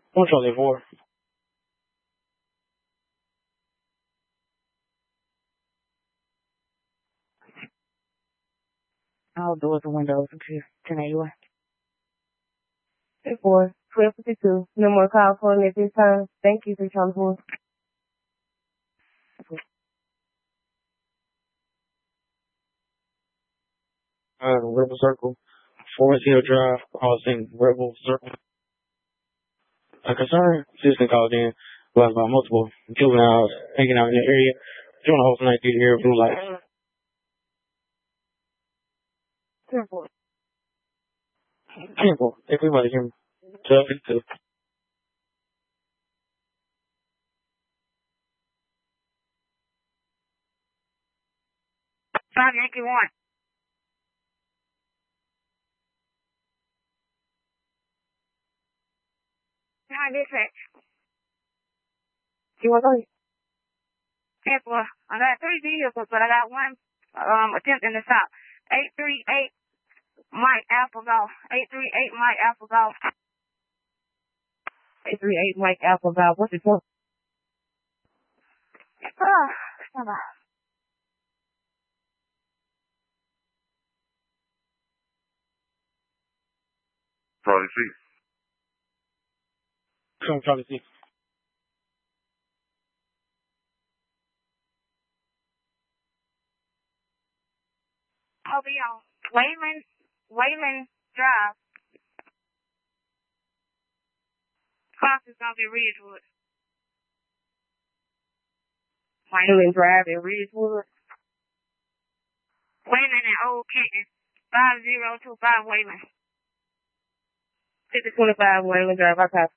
One Charlie 4. All doors and windows until 1081. 4, 1252. No more call for me at this time. Thank you for Charlie 4. Rebel Circle. Forest Hill Drive. Causing Rebel Circle. A concerned citizen called in who has about multiple juveniles hanging out in the area. During the whole night through the area of blue light. 10-4. 10-4. Everybody hear me. 12-52. Five Yankee 1. Hi, dispatch. You want to go? 10-4. I got 3 vehicles, but I got one attempting to stop. 838 Mike Alpha Golf. 838 Mike Alpha Golf. 838 Mike Alpha Golf. What's it for? Stand by. Charlie C. Charlie C. I'll be on Wayland Drive. Cross is gonna be Ridgewood. Wayland Drive in Ridgewood. Wayland and Old Canton. 5025 Wayland. 5025 Wayland Drive. I copy.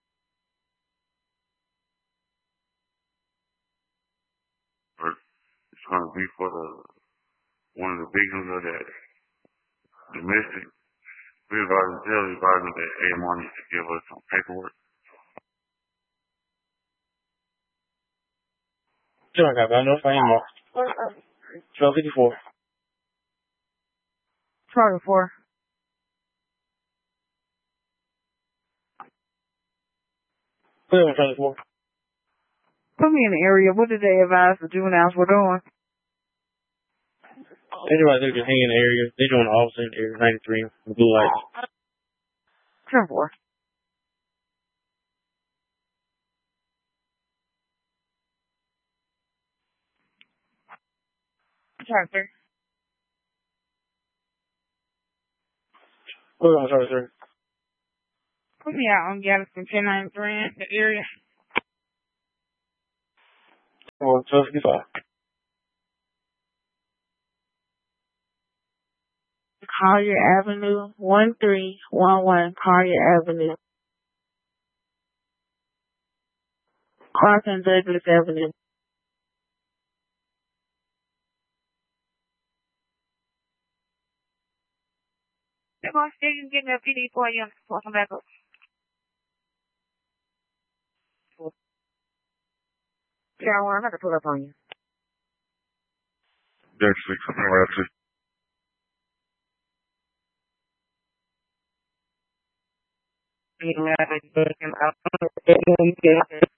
It's gonna be for one of the victims of that domestic. We advise tell everybody that A Money to give us some paperwork. Sure, I got that. I know if I am off. 12-54. Charlie 4. Clear on Charlie 4. Put me in the area. What did they advise the juveniles were doing? Everybody they're just hanging in the area. They're doing the officer in the area 93 the blue lights. 10-4. Charlie 3. Clear on Charlie 3. Put me out on Gallatin 1093 in the area. 12-55. Collier Avenue, 1311 Collier Avenue. Crossing Douglas Avenue. They're going to still get me a PD for you. Welcome back up. Carol, I'm going to pull up on you. That's 6. I'm going to